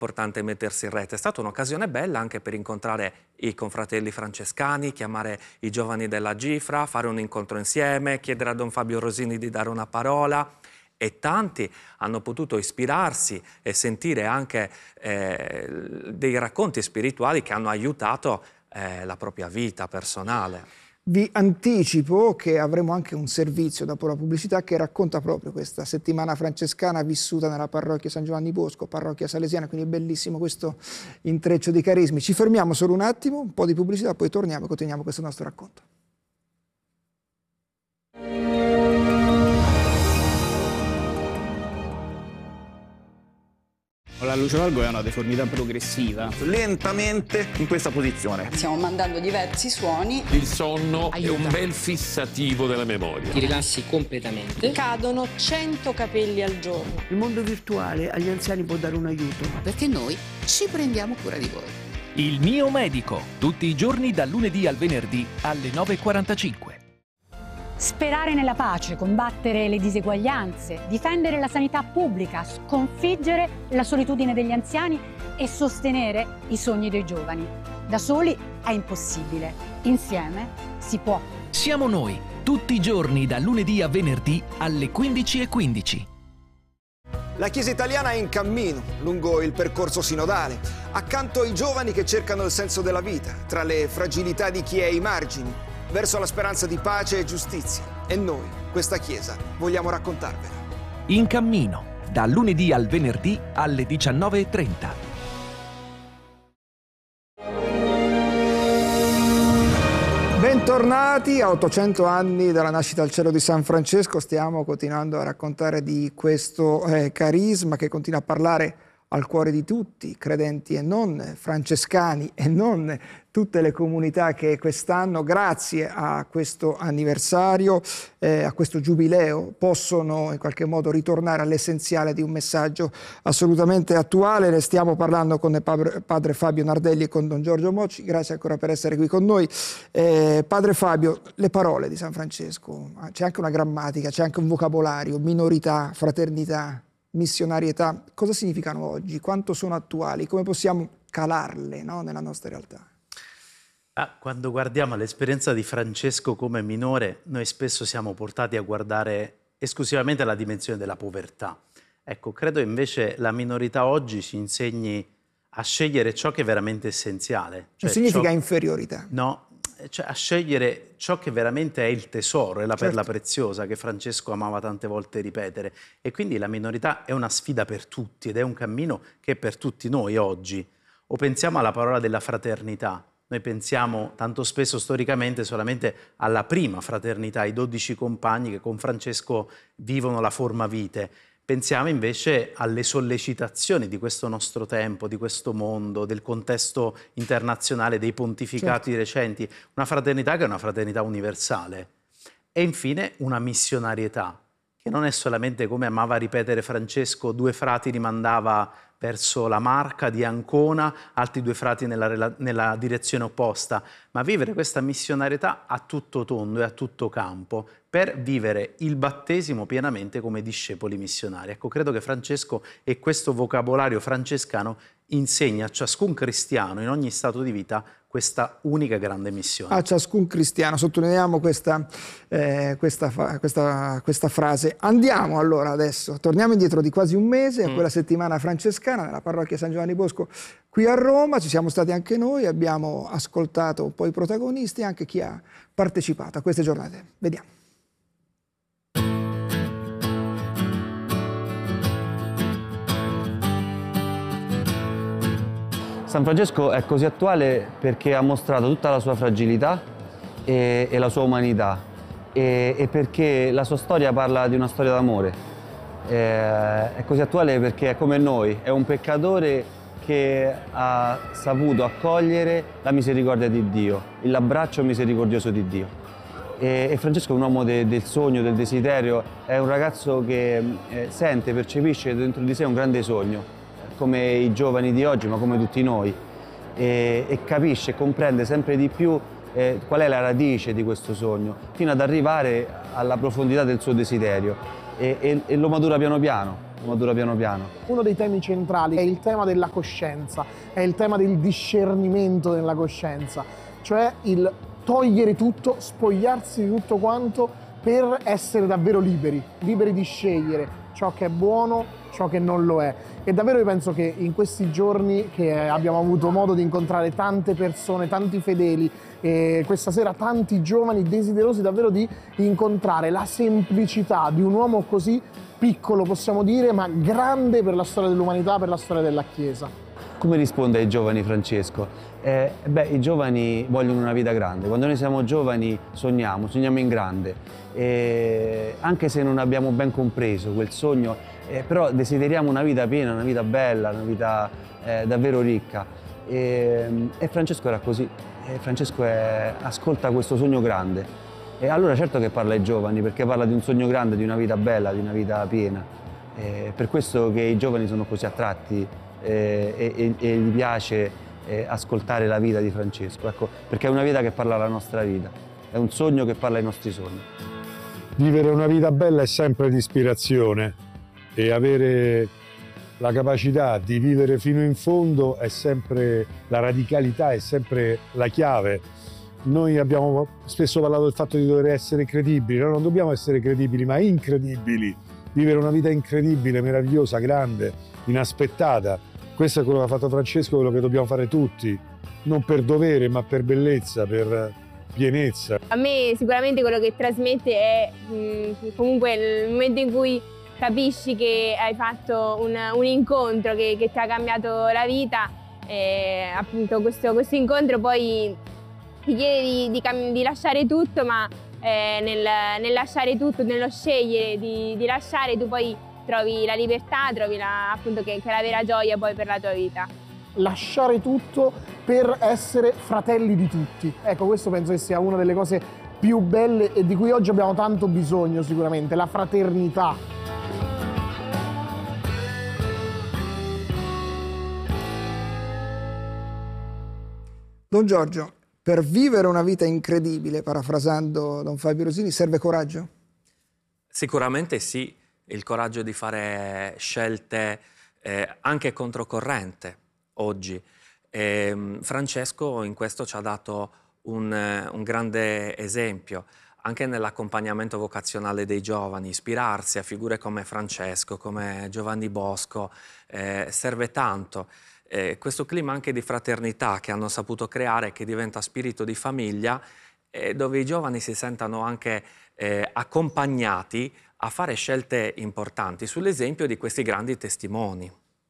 importante mettersi in rete. È stata un'occasione bella anche per incontrare i confratelli francescani, chiamare i giovani della Gifra, fare un incontro insieme, chiedere a Don Fabio Rosini di dare una parola, e tanti hanno potuto ispirarsi e sentire anche dei racconti spirituali che hanno aiutato la propria vita personale. Vi anticipo che avremo anche un servizio dopo la pubblicità che racconta proprio questa settimana francescana vissuta nella parrocchia San Giovanni Bosco, parrocchia salesiana, quindi è bellissimo questo intreccio di carismi. Ci fermiamo solo un attimo, un po' di pubblicità, poi torniamo e continuiamo questo nostro racconto. La luce valgo è una deformità progressiva. Lentamente in questa posizione. Stiamo mandando diversi suoni. Il sonno è un bel fissativo della memoria. Ti rilassi completamente. Cadono 100 capelli al giorno. Il mondo virtuale agli anziani può dare un aiuto. Perché noi ci prendiamo cura di voi. Il mio medico, tutti i giorni dal lunedì al venerdì alle 9:45. Sperare nella pace, combattere le diseguaglianze, difendere la sanità pubblica, sconfiggere la solitudine degli anziani e sostenere i sogni dei giovani. Da soli è impossibile, insieme si può. Siamo noi, tutti i giorni dal lunedì a venerdì alle 15:15. La Chiesa italiana è in cammino lungo il percorso sinodale, accanto ai giovani che cercano il senso della vita, tra le fragilità di chi è ai margini, verso la speranza di pace e giustizia. E noi, questa Chiesa, vogliamo raccontarvela. In cammino, dal lunedì al venerdì alle 19:30. Bentornati a 800 anni dalla nascita al cielo di San Francesco. Stiamo continuando a raccontare di questo carisma che continua a parlare al cuore di tutti, credenti e non, francescani e non, tutte le comunità che quest'anno, grazie a questo anniversario, a questo giubileo, possono in qualche modo ritornare all'essenziale di un messaggio assolutamente attuale. Ne stiamo parlando con padre Fabio Nardelli e con Don Giorgio Mocci. Grazie ancora per essere qui con noi. Padre Fabio, le parole di San Francesco, c'è anche una grammatica, c'è anche un vocabolario, minorità, fraternità, missionarietà, cosa significano oggi? Quanto sono attuali? Come possiamo calarle, no, nella nostra realtà? Quando guardiamo l'esperienza di Francesco come minore, noi spesso siamo portati a guardare esclusivamente la dimensione della povertà. Ecco, credo invece la minorità oggi ci insegni a scegliere ciò che è veramente essenziale. Cioè, significa inferiorità? No, cioè a scegliere ciò che veramente è il tesoro, è la perla preziosa che Francesco amava tante volte ripetere. E quindi la minorità è una sfida per tutti ed è un cammino che è per tutti noi oggi. O pensiamo alla parola della fraternità. Noi pensiamo tanto spesso storicamente solamente alla prima fraternità, i 12 compagni che con Francesco vivono la forma vite. Pensiamo invece alle sollecitazioni di questo nostro tempo, di questo mondo, del contesto internazionale, dei pontificati recenti, una fraternità che è una fraternità universale. E infine una missionarietà, che non è solamente, come amava ripetere Francesco, 2 frati rimandava verso la Marca di Ancona, altri 2 frati nella direzione opposta, ma vivere questa missionarietà a tutto tondo e a tutto campo per vivere il battesimo pienamente come discepoli missionari. Ecco, credo che Francesco e questo vocabolario francescano insegna a ciascun cristiano in ogni stato di vita questa unica grande missione. A ciascun cristiano, sottolineiamo questa frase. Andiamo allora adesso, torniamo indietro di quasi un mese a quella settimana francescana nella parrocchia San Giovanni Bosco qui a Roma. Ci siamo stati anche noi, abbiamo ascoltato un po' i protagonisti e anche chi ha partecipato a queste giornate. Vediamo. San Francesco è così attuale perché ha mostrato tutta la sua fragilità e la sua umanità e perché la sua storia parla di una storia d'amore. È così attuale perché è come noi, è un peccatore che ha saputo accogliere la misericordia di Dio, l'abbraccio misericordioso di Dio. E Francesco è un uomo del sogno, del desiderio, è un ragazzo che sente, percepisce dentro di sé un grande sogno, come i giovani di oggi, ma come tutti noi, e capisce, comprende sempre di più qual è la radice di questo sogno, fino ad arrivare alla profondità del suo desiderio e lo matura piano piano. matura piano piano. Uno dei temi centrali è il tema della coscienza, è il tema del discernimento nella coscienza, cioè il togliere tutto, spogliarsi di tutto quanto per essere davvero liberi di scegliere ciò che è buono, ciò che non lo è. E davvero io penso che in questi giorni che abbiamo avuto modo di incontrare tante persone, tanti fedeli, e questa sera tanti giovani desiderosi davvero di incontrare la semplicità di un uomo così piccolo, possiamo dire, ma grande per la storia dell'umanità, per la storia della Chiesa. Come risponde ai giovani Francesco? I giovani vogliono una vita grande. Quando noi siamo giovani sogniamo in grande. Anche se non abbiamo ben compreso quel sogno, però desideriamo una vita piena, una vita bella, una vita davvero ricca. E Francesco era così. Francesco ascolta questo sogno grande. E allora certo che parla ai giovani, perché parla di un sogno grande, di una vita bella, di una vita piena. Per questo che i giovani sono così attratti e gli piace ascoltare la vita di Francesco, ecco, perché è una vita che parla alla nostra vita, è un sogno che parla ai nostri sogni. Vivere una vita bella è sempre di ispirazione e avere la capacità di vivere fino in fondo è sempre, la radicalità è sempre la chiave. Noi abbiamo spesso parlato del fatto di dover essere credibili, noi non dobbiamo essere credibili ma incredibili, vivere una vita incredibile, meravigliosa, grande, inaspettata. Questo è quello che ha fatto Francesco, quello che dobbiamo fare tutti, non per dovere ma per bellezza, per pienezza. A me sicuramente quello che trasmette è comunque il momento in cui capisci che hai fatto un incontro che ti ha cambiato la vita, e appunto questo incontro poi ti chiede di lasciare tutto, ma nel lasciare tutto, nello scegliere di lasciare, tu poi trovi la libertà, trovi appunto che è la vera gioia poi per la tua vita. Lasciare tutto per essere fratelli di tutti. Ecco, questo penso che sia una delle cose più belle e di cui oggi abbiamo tanto bisogno sicuramente, la fraternità. Don Giorgio, per vivere una vita incredibile, parafrasando Don Fabio Rosini, serve coraggio? Sicuramente sì, il coraggio di fare scelte anche controcorrente oggi. Francesco in questo ci ha dato un grande esempio, anche nell'accompagnamento vocazionale dei giovani, ispirarsi a figure come Francesco, come Giovanni Bosco, serve tanto. Questo clima anche di fraternità che hanno saputo creare, che diventa spirito di famiglia, dove i giovani si sentano anche accompagnati a fare scelte importanti sull'esempio di questi grandi testimoni.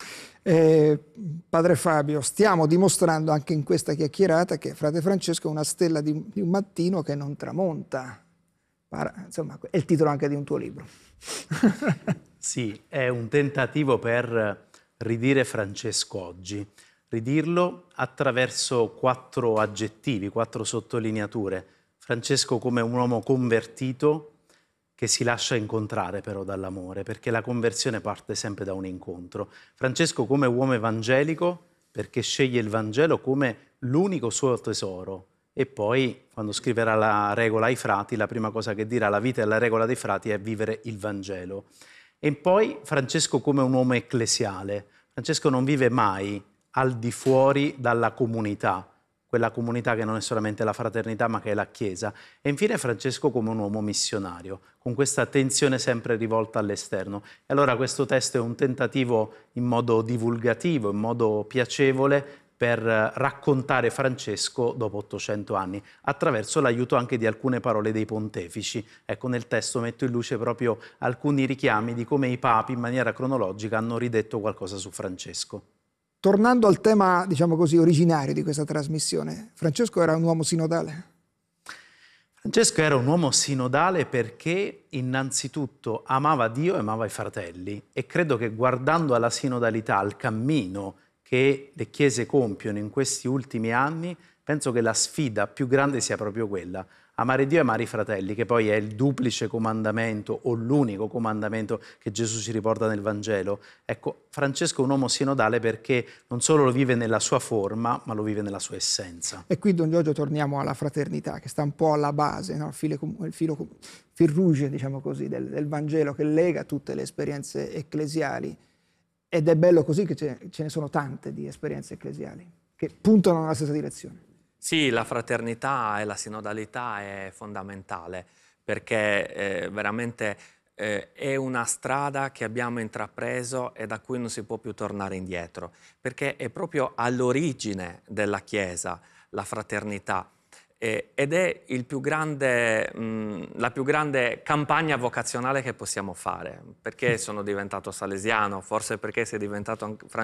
Padre Fabio, stiamo dimostrando anche in questa chiacchierata che Frate Francesco è una stella di un mattino che non tramonta. Insomma, è il titolo anche di un tuo libro. Sì, è un tentativo per ridire Francesco oggi, ridirlo attraverso 4 aggettivi, 4 sottolineature. Francesco come un uomo convertito che si lascia incontrare però dall'amore, perché la conversione parte sempre da un incontro. Francesco come uomo evangelico, perché sceglie il Vangelo come l'unico suo tesoro. E poi, quando scriverà la regola ai frati, la prima cosa che dirà: la vita e la regola dei frati è vivere il Vangelo. E poi Francesco come un uomo ecclesiale. Francesco non vive mai al di fuori dalla comunità, quella comunità che non è solamente la fraternità ma che è la Chiesa. E infine Francesco come un uomo missionario, con questa attenzione sempre rivolta all'esterno. E allora questo testo è un tentativo in modo divulgativo, in modo piacevole, per raccontare Francesco dopo 800 anni, attraverso l'aiuto anche di alcune parole dei pontefici. Ecco, nel testo metto in luce proprio alcuni richiami di come i papi in maniera cronologica hanno ridetto qualcosa su Francesco. Tornando al tema, diciamo così, originario di questa trasmissione, Francesco era un uomo sinodale? Francesco era un uomo sinodale perché innanzitutto amava Dio e amava i fratelli, e credo che guardando alla sinodalità, al cammino che le chiese compiono in questi ultimi anni, penso che la sfida più grande sia proprio quella: amare Dio e amare i fratelli, che poi è il duplice comandamento o l'unico comandamento che Gesù ci riporta nel Vangelo. Ecco, Francesco è un uomo sinodale perché non solo lo vive nella sua forma, ma lo vive nella sua essenza. E qui, Don Giorgio, torniamo alla fraternità, che sta un po' alla base, no? Il fil rouge, diciamo così, del Vangelo, che lega tutte le esperienze ecclesiali. Ed è bello così che ce ne sono tante di esperienze ecclesiali, che puntano nella stessa direzione. Sì, la fraternità e la sinodalità è fondamentale, perché veramente è una strada che abbiamo intrapreso e da cui non si può più tornare indietro, perché è proprio all'origine della Chiesa la fraternità. Ed è la più grande campagna vocazionale che possiamo fare. Perché sono diventato salesiano? Forse perché sei diventato